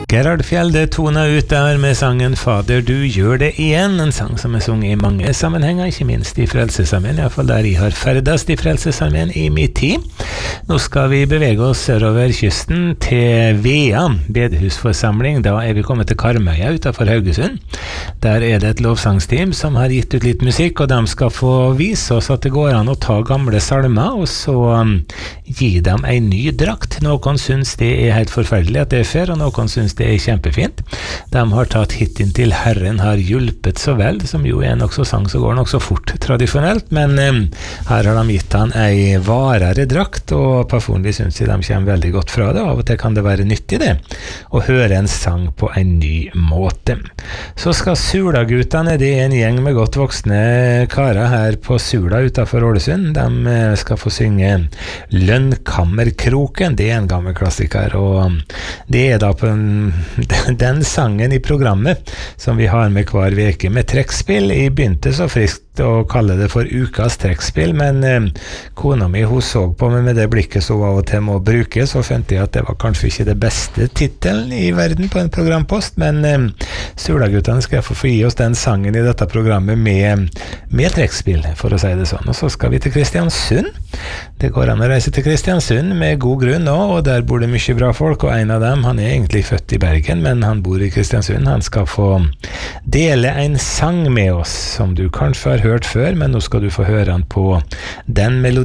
Gerhard Fjelde tona ut der med sangen «Fader, du gjør det igjen», en sang som sunget I mange sammenhenger, ikke minst I Frelsesarmeen, I hvert fall der jeg har ferdest I Frelsesarmeen I min tid. Nå skal vi bevege oss sørover kysten til Vea, bedehusforsamling. Da vi kommet til Karmøya utenfor Haugesund. Der det et lovsangsteam som har gitt ut litt musikk, og de skal få vise oss at det går an å ta gamle salmer, og så gi dem en ny drakt. Noen synes det helt forferdelig at det før, og noen synes det kjempefint. De har tatt hitten til Herren har hjulpet så vel, som jo en også sang som går nok så fort tradisjonelt, men her har de gitt han en varere drakt, og personlig synes jeg de kommer veldig godt fra det, og av og til kan det være nyttig det, å høre en sang på en ny måte. Så skal Sula-guttene, det en gjeng med godt voksne karer her på Sula utenfor Ålesund, de skal få synge Lønnkammerkroken, det en gammel klassiker, og det da på den sangen I programmet som vi har med hver veke med trekkspill. Jeg begynte så friskt å kalle det for ukas trekkspill, men kona mi hun så på meg med det blikket som av og til må bruke, så fant jeg at det var kanskje ikke det beste titelen I verden på en programpost, men Sula-guttene skal få gi oss den sangen I dette programmet med trekkspill, for å si det sånn. Og så skal vi til Kristiansund. Det går an å reise til Kristiansund med god grunn nå, og der bor det mye bra folk, og en av dem, han egentlig født I Bergen, men han bor I Kristiansund. Han skal få dele en sang med oss, som du kanskje har hørt før, men nå skal du få høre han på den melodien